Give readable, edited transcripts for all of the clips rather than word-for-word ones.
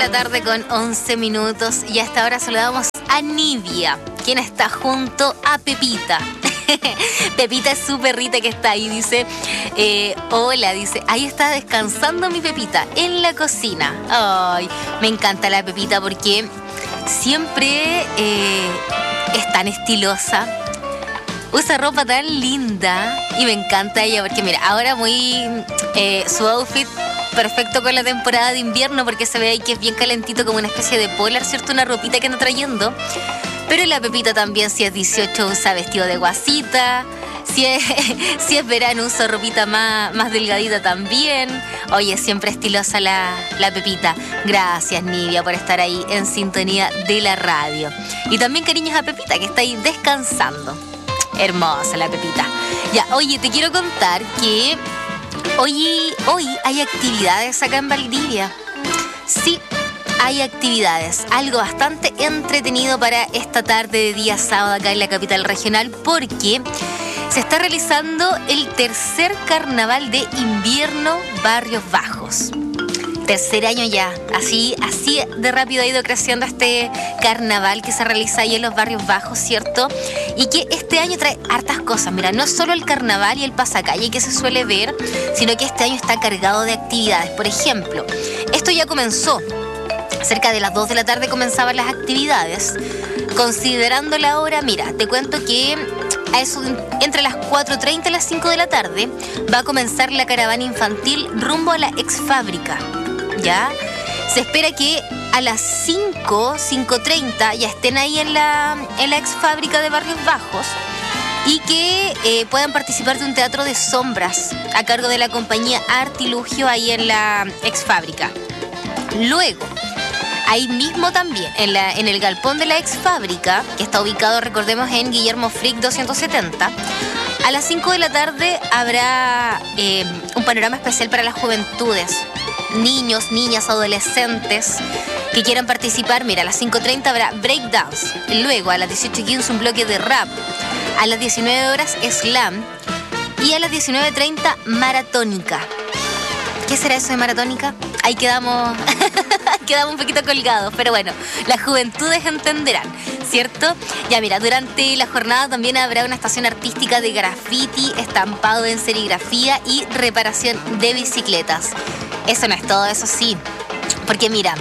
la tarde con 11 minutos y hasta ahora saludamos a Nidia, quien está junto a Pepita. Pepita es su perrita que está ahí, dice, hola, dice, ahí está descansando mi Pepita en la cocina. Ay, me encanta la Pepita porque siempre es tan estilosa, usa ropa tan linda y me encanta ella porque mira, ahora su outfit perfecto con la temporada de invierno porque se ve ahí que es bien calentito como una especie de polar, ¿cierto? Una ropita que anda trayendo. Pero la Pepita también, si es 18, usa vestido de guasita. Si es verano, usa ropita más delgadita también. Oye, siempre estilosa la Pepita. Gracias, Nidia, por estar ahí en sintonía de la radio. Y también cariños a Pepita, que está ahí descansando. Hermosa la Pepita. Ya, oye, te quiero contar que hoy hay actividades acá en Valdivia. Sí, hay actividades, algo bastante entretenido para esta tarde de día sábado acá en la capital regional porque se está realizando el tercer carnaval de invierno Barrios Bajos. Tercer año ya, así de rápido ha ido creciendo este carnaval que se realiza ahí en los Barrios Bajos, ¿cierto? Y que este año trae hartas cosas, mira, no solo el carnaval y el pasacalle que se suele ver, sino que este año está cargado de actividades. Por ejemplo, esto ya comenzó. Cerca de las 2 de la tarde comenzaban las actividades. Considerando la hora, mira, te cuento que a eso, entre las 4:30 y las 5 de la tarde va a comenzar la caravana infantil rumbo a la ex fábrica. ¿Ya? Se espera que a las 5:30 ya estén ahí en la ex fábrica de Barrios Bajos y que puedan participar de un teatro de sombras a cargo de la compañía Artilugio ahí en la ex fábrica. Luego, ahí mismo también, en el galpón de la ex fábrica, que está ubicado, recordemos, en Guillermo Frick 270, a las 5 de la tarde habrá un panorama especial para las juventudes, niños, niñas, adolescentes que quieran participar. Mira, a las 5:30 habrá breakdance, luego a las 18:15 un bloque de rap, a las 19 horas slam y a las 19:30 maratónica. ¿Qué será eso de maratónica? Ahí quedamos un poquito colgados, pero bueno, las juventudes entenderán, ¿cierto? Ya mira, durante la jornada también habrá una estación artística de graffiti, estampado en serigrafía y reparación de bicicletas. Eso no es todo, eso sí, porque mira,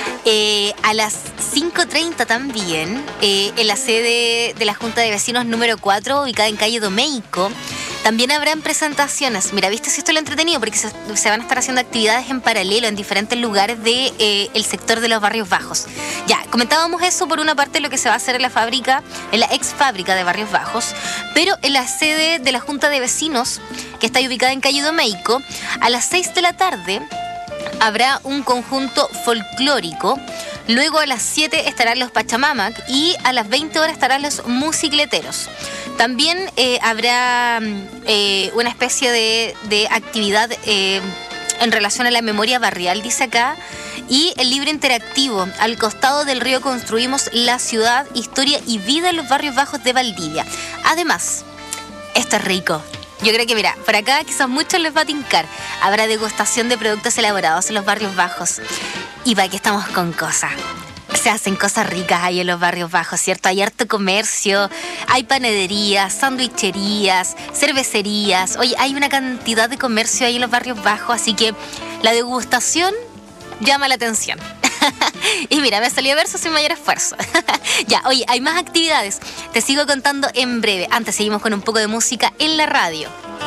a las 5:30 también, en la sede de la Junta de Vecinos número 4, ubicada en calle Domeico, también habrán presentaciones. Mira, ¿viste si esto es lo entretenido? Porque se van a estar haciendo actividades en paralelo en diferentes lugares del sector de los Barrios Bajos. Ya, comentábamos eso por una parte, lo que se va a hacer en la fábrica, en la ex fábrica de Barrios Bajos, pero en la sede de la Junta de Vecinos, que está ubicada en calle Domeico, a las 6 de la tarde habrá un conjunto folclórico. Luego a las 7 estarán los Pachamamac y a las 20 horas estarán los musicleteros. También habrá una especie de actividad en relación a la memoria barrial, dice acá, y el libro interactivo. Al costado del río construimos la ciudad, historia y vida en los Barrios Bajos de Valdivia. Además, esto es rico. Yo creo que, mira, por acá quizás muchos les va a tincar. Habrá degustación de productos elaborados en los Barrios Bajos. Y para que estamos con cosas. Se hacen cosas ricas ahí en los Barrios Bajos, ¿cierto? Hay harto comercio, hay panaderías, sandwicherías, cervecerías. Oye, hay una cantidad de comercio ahí en los Barrios Bajos, así que la degustación llama la atención. Y mira, me salió verso sin mayor esfuerzo. Ya, oye, hay más actividades. Te sigo contando en breve. Antes seguimos con un poco de música en la radio.